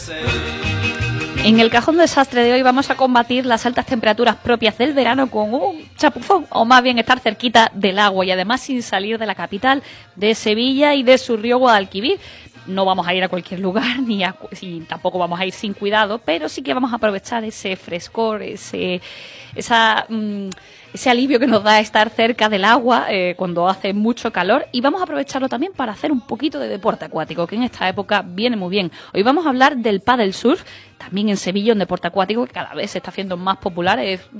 En el cajón desastre de hoy vamos a combatir las altas temperaturas propias del verano con un chapuzón, o más bien estar cerquita del agua y además sin salir de la capital, de Sevilla y de su río Guadalquivir. No vamos a ir a cualquier lugar y tampoco vamos a ir sin cuidado, pero sí que vamos a aprovechar ese frescor, ese alivio que nos da estar cerca del agua cuando hace mucho calor, y vamos a aprovecharlo también para hacer un poquito de deporte acuático, que en esta época viene muy bien. Hoy vamos a hablar del paddle surf, también en Sevilla, un deporte acuático que cada vez se está haciendo más popular.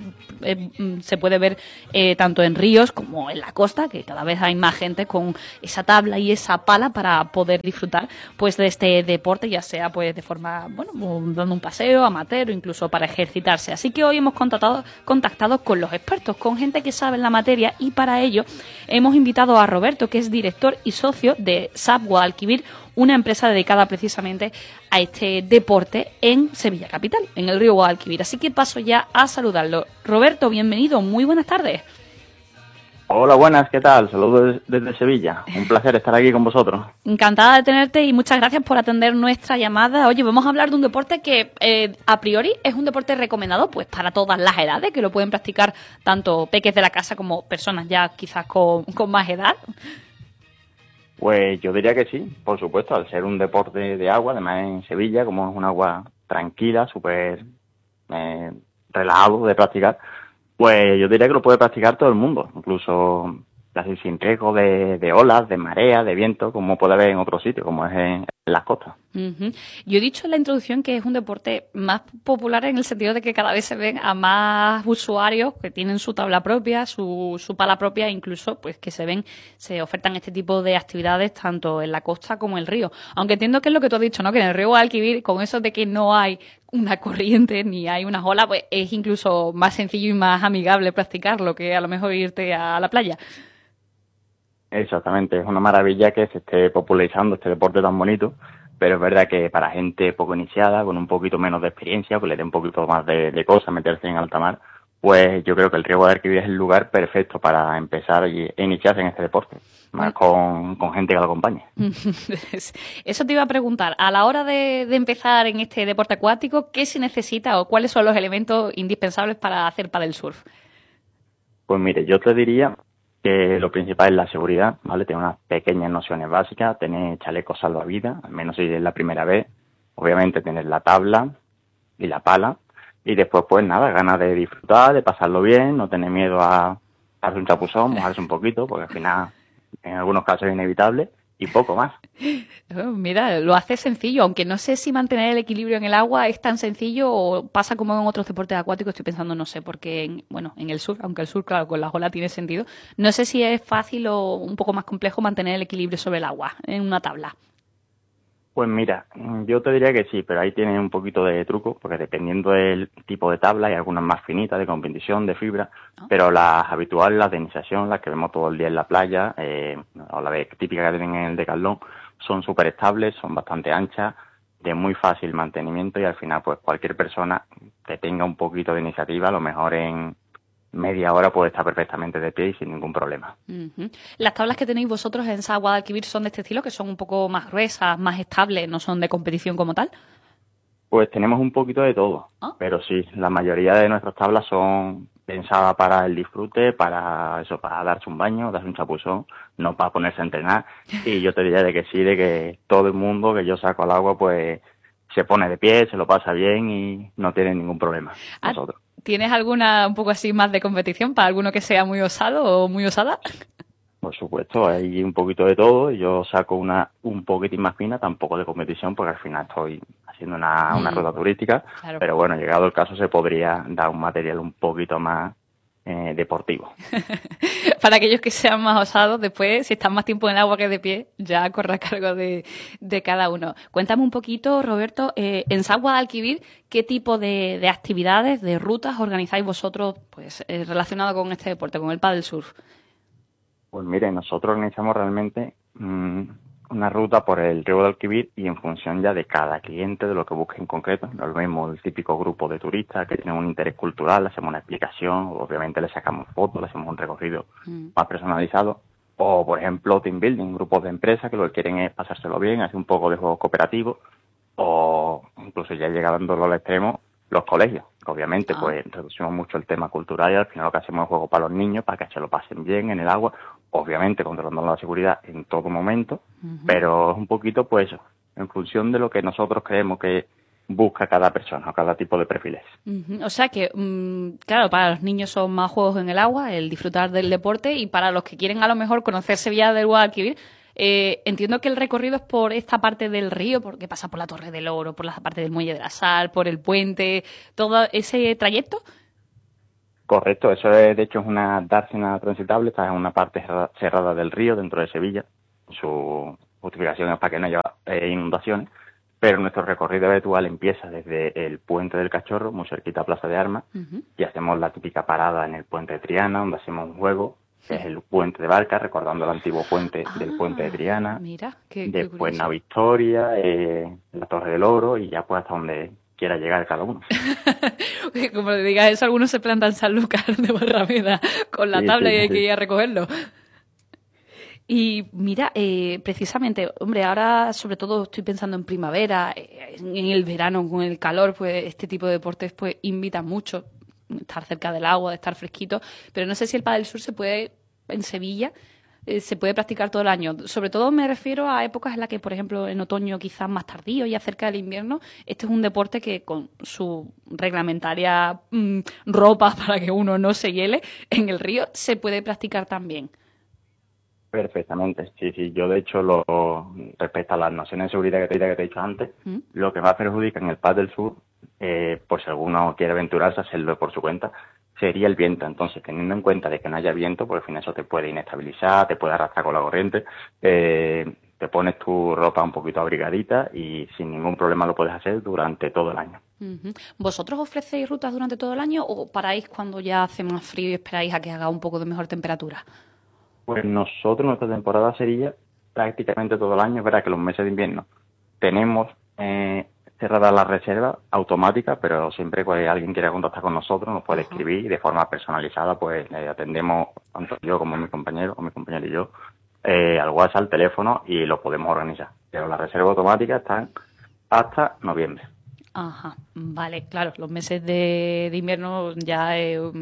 Se puede ver tanto en ríos como en la costa, que cada vez hay más gente con esa tabla y esa pala para poder disfrutar pues de este deporte, ya sea pues de forma, dando un paseo amateur o incluso para ejercitarse. Así que hoy hemos contactado con los expertos, con gente que sabe en la materia, y para ello hemos invitado a Roberto, que es director y socio de SAP Guadalquivir, una empresa dedicada precisamente a este deporte en Sevilla capital, en el río Guadalquivir. Así que paso ya a saludarlo. Roberto, bienvenido, muy buenas tardes. Hola, buenas, ¿qué tal? Saludos desde Sevilla. Un placer estar aquí con vosotros. Encantada de tenerte y muchas gracias por atender nuestra llamada. Oye, vamos a hablar de un deporte que a priori es un deporte recomendado pues para todas las edades, que lo pueden practicar tanto peques de la casa como personas ya quizás con más edad. Pues yo diría que sí, por supuesto, al ser un deporte de agua, además en Sevilla, como es un agua tranquila, súper relajado de practicar, pues yo diría que lo puede practicar todo el mundo, incluso casi sin riesgo de olas, de marea, de viento, como puede haber en otros sitios, como es en las costas. Uh-huh. Yo he dicho en la introducción que es un deporte más popular en el sentido de que cada vez se ven a más usuarios que tienen su tabla propia, su pala propia, incluso pues que se ofertan este tipo de actividades tanto en la costa como en el río. Aunque entiendo que es lo que tú has dicho, ¿no? Que en el río Guadalquivir, con eso de que no hay una corriente ni hay unas olas, pues es incluso más sencillo y más amigable practicarlo que a lo mejor irte a la playa. Exactamente, es una maravilla que se esté popularizando este deporte tan bonito, pero es verdad que para gente poco iniciada, con un poquito menos de experiencia, pues le dé un poquito más de cosas meterse en alta mar, pues yo creo que el río Guadalquivir es el lugar perfecto para empezar e iniciarse en este deporte, más con gente que lo acompañe. Eso te iba a preguntar, a la hora de empezar en este deporte acuático, ¿qué se necesita o cuáles son los elementos indispensables para hacer paddle surf? Pues mire, yo te diría que lo principal es la seguridad, ¿vale? Tener unas pequeñas nociones básicas, tener chalecos salvavidas, al menos si es la primera vez, obviamente tener la tabla y la pala, y después pues nada, ganas de disfrutar, de pasarlo bien, no tener miedo a hacer un chapuzón, mojarse un poquito, porque al final en algunos casos es inevitable, y poco más. Mira, lo hace sencillo, aunque no sé si mantener el equilibrio en el agua es tan sencillo o pasa como en otros deportes acuáticos. Estoy pensando, no sé, porque en el surf, aunque el surf, claro, con las olas tiene sentido, no sé si es fácil o un poco más complejo mantener el equilibrio sobre el agua en una tabla. Pues mira, yo te diría que sí, pero ahí tiene un poquito de truco, porque dependiendo del tipo de tabla, hay algunas más finitas, de competición, de fibra, pero las habituales, las de iniciación, las que vemos todo el día en la playa, o la típica que tienen en el Decathlon, son súper estables, son bastante anchas, de muy fácil mantenimiento, y al final pues cualquier persona que tenga un poquito de iniciativa, a lo mejor en media hora puede estar perfectamente de pie y sin ningún problema. Uh-huh. Las tablas que tenéis vosotros en SAP Guadalquivir son de este estilo, que son un poco más gruesas, más estables, no son de competición como tal. Pues tenemos un poquito de todo, pero sí, la mayoría de nuestras tablas son pensadas para el disfrute, para eso, para darse un baño, darse un chapuzón, no para ponerse a entrenar. Y yo te diría de que sí, de que todo el mundo que yo saco al agua, pues se pone de pie, se lo pasa bien y no tiene ningún problema. Nosotros. ¿Tienes alguna un poco así más de competición para alguno que sea muy osado o muy osada? Por supuesto, hay un poquito de todo. Yo saco una un poquitín más fina, tampoco de competición, porque al final estoy haciendo una ruta turística. Claro. Pero bueno, llegado el caso, se podría dar un material un poquito más deportivo. Para aquellos que sean más osados, después, si están más tiempo en el agua que de pie, ya corre a cargo de cada uno. Cuéntame un poquito, Roberto, en SAP Guadalquivir, ¿qué tipo de actividades, de rutas organizáis vosotros pues relacionado con este deporte, con el paddle surf? Pues mire, nosotros organizamos realmente una ruta por el río Guadalquivir y en función ya de cada cliente, de lo que busque en concreto. No es lo mismo el típico grupo de turistas que tienen un interés cultural, le hacemos una explicación, obviamente le sacamos fotos, le hacemos un recorrido más personalizado. O, por ejemplo, team building, grupos de empresas que lo que quieren es pasárselo bien, hacer un poco de juego cooperativo. o incluso ya llegándolo al extremo, los colegios. Obviamente, pues reducimos mucho el tema cultural y al final lo que hacemos es juego para los niños, para que se lo pasen bien en el agua, obviamente controlando la seguridad en todo momento, pero es un poquito, pues eso, en función de lo que nosotros creemos que busca cada persona o cada tipo de perfiles. O sea que, claro, para los niños son más juegos en el agua, el disfrutar del deporte, y para los que quieren a lo mejor conocer Sevilla del Guadalquivir, entiendo que el recorrido es por esta parte del río, porque pasa por la Torre del Oro, por la parte del Muelle de la Sal, por el puente, todo ese trayecto. Correcto, eso es, de hecho es una dársena transitable, está en una parte cerrada del río dentro de Sevilla. Su justificación es para que no haya inundaciones, pero nuestro recorrido habitual empieza desde el Puente del Cachorro, muy cerquita a Plaza de Armas, y hacemos la típica parada en el Puente de Triana, donde hacemos un juego, que es el puente de barca, recordando el antiguo puente del Puente de Triana. Mira, después Nava Victoria, la Torre del Oro, y ya pues hasta donde quiera llegar cada uno. Como le digas eso, algunos se plantan en San Lucas de Barrameda con la tabla y hay que ir a recogerlo. Y mira, precisamente, hombre, ahora sobre todo estoy pensando en primavera, en el verano con el calor, pues este tipo de deportes pues invita mucho, estar cerca del agua, de estar fresquito, pero no sé si el pádel surf se puede, en Sevilla, se puede practicar todo el año. Sobre todo me refiero a épocas en las que, por ejemplo, en otoño quizás más tardío, ya cerca del invierno, este es un deporte que con su reglamentaria ropa para que uno no se hiele en el río, se puede practicar también. Perfectamente, sí. Yo, de hecho, respecto a las nociones de seguridad que te he dicho antes, lo que más perjudica en el pádel surf, por si alguno quiere aventurarse a hacerlo por su cuenta, sería el viento. Entonces, teniendo en cuenta de que no haya viento, porque al final eso te puede inestabilizar, te puede arrastrar con la corriente, te pones tu ropa un poquito abrigadita y sin ningún problema lo puedes hacer durante todo el año. ¿Vosotros ofrecéis rutas durante todo el año o paráis cuando ya hace más frío y esperáis a que haga un poco de mejor temperatura? Pues nosotros, nuestra temporada sería prácticamente todo el año. Es verdad que los meses de invierno tenemos cerrada la reserva automática, pero siempre que alguien quiera contactar con nosotros nos puede escribir y de forma personalizada pues le atendemos tanto yo como mi compañero o mi compañero y yo al WhatsApp, al teléfono, y lo podemos organizar. Pero las reservas automáticas están hasta noviembre. Ajá, vale, claro, los meses de invierno ya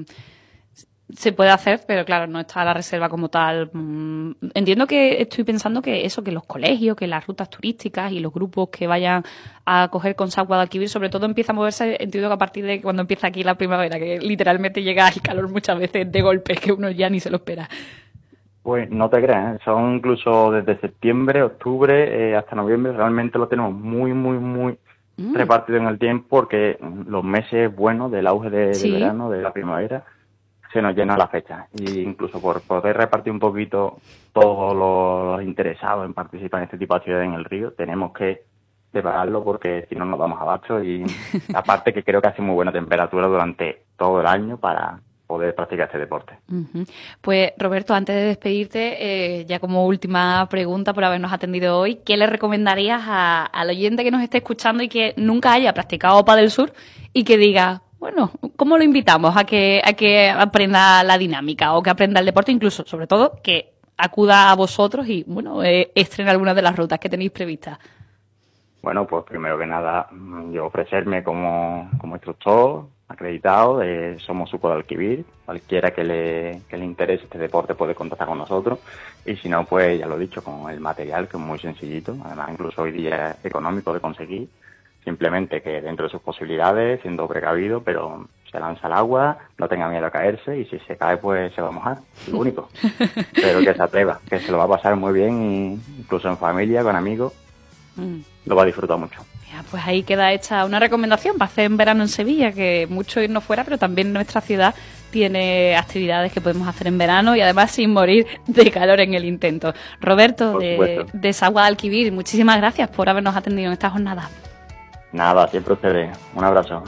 se puede hacer, pero claro, no está la reserva como tal. Entiendo que estoy pensando que eso, que los colegios, que las rutas turísticas y los grupos que vayan a coger con San Guadalquivir, sobre todo empieza a moverse, entiendo que a partir de cuando empieza aquí la primavera, que literalmente llega el calor muchas veces de golpe, que uno ya ni se lo espera. Pues no te creas, son incluso desde septiembre, octubre hasta noviembre, realmente lo tenemos muy repartido en el tiempo, porque los meses buenos del auge de verano, de la primavera, se nos llena la fecha, y incluso por poder repartir un poquito todos los interesados en participar en este tipo de actividades en el río, tenemos que prepararlo porque si no nos damos abasto, y aparte que creo que hace muy buena temperatura durante todo el año para poder practicar este deporte. Pues Roberto, antes de despedirte, ya como última pregunta por habernos atendido hoy, ¿qué le recomendarías al oyente que nos esté escuchando y que nunca haya practicado pádel surf y que diga, bueno, ¿cómo lo invitamos a que aprenda la dinámica o que aprenda el deporte, incluso, sobre todo, que acuda a vosotros y, bueno, estrene algunas de las rutas que tenéis previstas? Bueno, pues primero que nada, yo ofrecerme como instructor acreditado de Somos Suco de Guadalquivir. Cualquiera que le interese este deporte puede contactar con nosotros, y si no, pues ya lo he dicho, con el material, que es muy sencillito, además incluso hoy día es económico de conseguir. Simplemente que dentro de sus posibilidades, siendo precavido, pero se lanza al agua, no tenga miedo a caerse, y si se cae pues se va a mojar, lo único. Pero que se atreva, que se lo va a pasar muy bien, y incluso en familia, con amigos, lo va a disfrutar mucho. Ya, pues ahí queda hecha una recomendación para hacer en verano en Sevilla, que mucho irnos fuera, pero también nuestra ciudad tiene actividades que podemos hacer en verano y además sin morir de calor en el intento. Roberto, de San Guadalquivir, muchísimas gracias por habernos atendido en esta jornada. Nada, siempre ustedes. Un abrazo.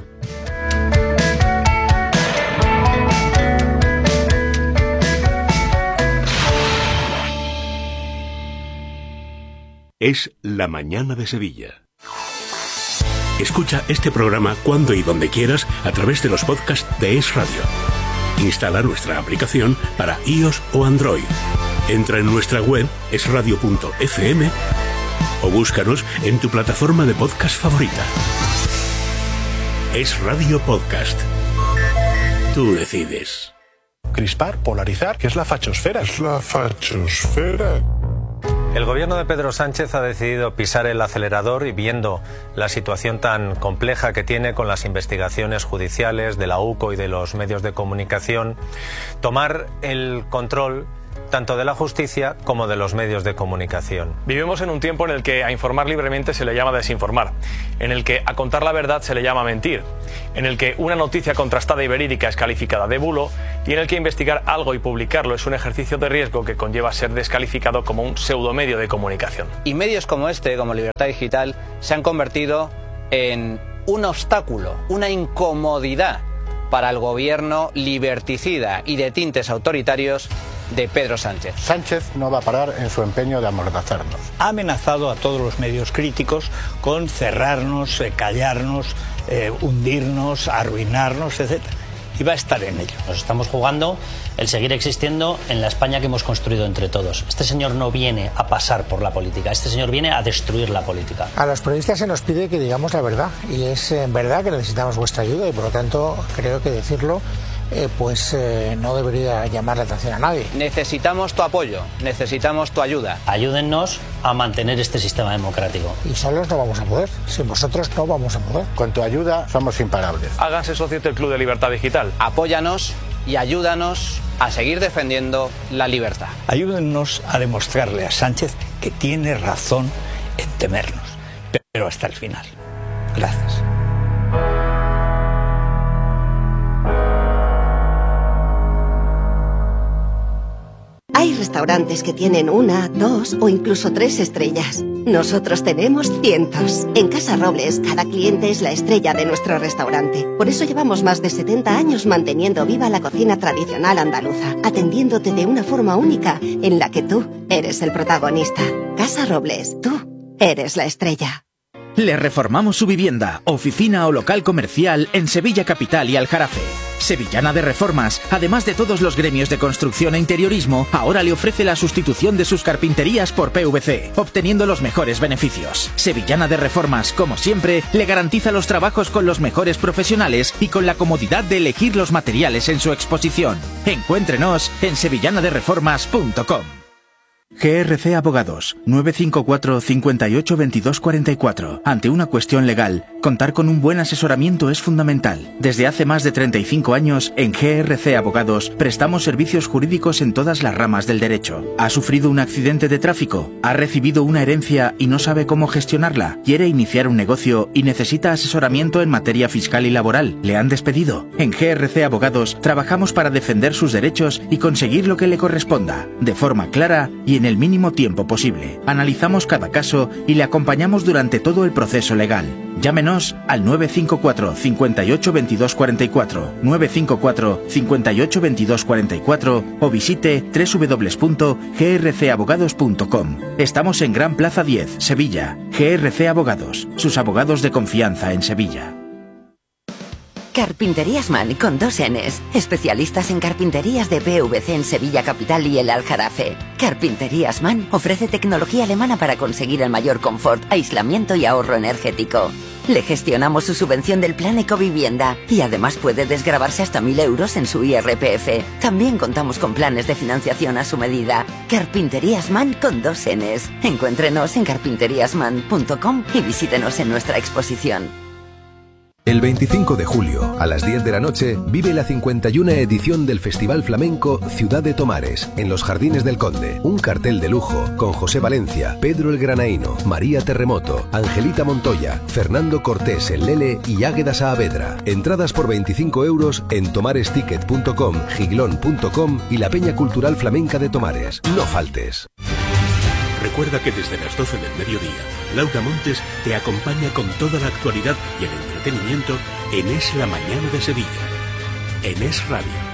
Es La Mañana de Sevilla. Escucha este programa cuando y donde quieras a través de los podcasts de Es Radio. Instala nuestra aplicación para iOS o Android. Entra en nuestra web esradio.fm o búscanos en tu plataforma de podcast favorita. Es Radio Podcast. Tú decides. Crispar, polarizar, ¿qué es la fachosfera? Es la fachosfera. El gobierno de Pedro Sánchez ha decidido pisar el acelerador y, viendo la situación tan compleja que tiene con las investigaciones judiciales de la UCO y de los medios de comunicación, tomar el control tanto de la justicia como de los medios de comunicación. Vivimos en un tiempo en el que a informar libremente se le llama desinformar, en el que a contar la verdad se le llama mentir, en el que una noticia contrastada y verídica es calificada de bulo y en el que investigar algo y publicarlo es un ejercicio de riesgo que conlleva ser descalificado como un pseudomedio de comunicación. Y medios como este, como Libertad Digital, se han convertido en un obstáculo, una incomodidad para el gobierno liberticida y de tintes autoritarios de Pedro Sánchez. Sánchez no va a parar en su empeño de amordazarnos. Ha amenazado a todos los medios críticos con cerrarnos, callarnos, hundirnos, arruinarnos, etc. Y va a estar en ello. Nos estamos jugando el seguir existiendo en la España que hemos construido entre todos. Este señor no viene a pasar por la política, este señor viene a destruir la política. A los periodistas se nos pide que digamos la verdad, y es verdad que necesitamos vuestra ayuda, y por lo tanto creo que decirlo no debería llamar la atención a nadie. Necesitamos tu apoyo, necesitamos tu ayuda. Ayúdennos a mantener este sistema democrático. Y solos no vamos a poder, sin vosotros no vamos a poder. Con tu ayuda somos imparables. Háganse socios del Club de Libertad Digital. Apóyanos y ayúdanos a seguir defendiendo la libertad. Ayúdennos a demostrarle a Sánchez que tiene razón en temernos, pero hasta el final. Gracias. Hay restaurantes que tienen 1, 2 o incluso 3 estrellas. Nosotros tenemos cientos. En Casa Robles, cada cliente es la estrella de nuestro restaurante. Por eso llevamos más de 70 años manteniendo viva la cocina tradicional andaluza, atendiéndote de una forma única en la que tú eres el protagonista. Casa Robles, tú eres la estrella. Le reformamos su vivienda, oficina o local comercial en Sevilla Capital y Aljarafe. Sevillana de Reformas, además de todos los gremios de construcción e interiorismo, ahora le ofrece la sustitución de sus carpinterías por PVC, obteniendo los mejores beneficios. Sevillana de Reformas, como siempre, le garantiza los trabajos con los mejores profesionales y con la comodidad de elegir los materiales en su exposición. Encuéntrenos en sevillanadereformas.com. GRC Abogados, 954 58 22 44. Ante una cuestión legal, contar con un buen asesoramiento es fundamental. Desde hace más de 35 años, en GRC Abogados, prestamos servicios jurídicos en todas las ramas del derecho. ¿Ha sufrido un accidente de tráfico? ¿Ha recibido una herencia y no sabe cómo gestionarla? ¿Quiere iniciar un negocio y necesita asesoramiento en materia fiscal y laboral? ¿Le han despedido? En GRC Abogados, trabajamos para defender sus derechos y conseguir lo que le corresponda, de forma clara y en el mínimo tiempo posible. Analizamos cada caso y le acompañamos durante todo el proceso legal. Llámenos al 954 58 22 44, 954 58 22 44 o visite www.grcabogados.com. Estamos en Gran Plaza 10, Sevilla. GRC Abogados, sus abogados de confianza en Sevilla. Carpinterías Man con 2 Ns. Especialistas en carpinterías de PVC en Sevilla Capital y el Aljarafe. Carpinterías Man ofrece tecnología alemana para conseguir el mayor confort, aislamiento y ahorro energético. Le gestionamos su subvención del Plan Ecovivienda y además puede desgravarse hasta 1.000 euros en su IRPF. También contamos con planes de financiación a su medida. Carpinterías Man con 2 Ns. Encuéntrenos en carpinteriasman.com y visítenos en nuestra exposición. El 25 de julio, a las 10 de la noche, vive la 51 edición del Festival Flamenco Ciudad de Tomares, en los Jardines del Conde. Un cartel de lujo con José Valencia, Pedro el Granaíno, María Terremoto, Angelita Montoya, Fernando Cortés el Lele y Águeda Saavedra. Entradas por 25 euros en tomaresticket.com, giglón.com y la Peña Cultural Flamenca de Tomares. No faltes. Recuerda que desde las 12 del mediodía, Laura Montes te acompaña con toda la actualidad y el entretenimiento en Es la Mañana de Sevilla, en Es Radio.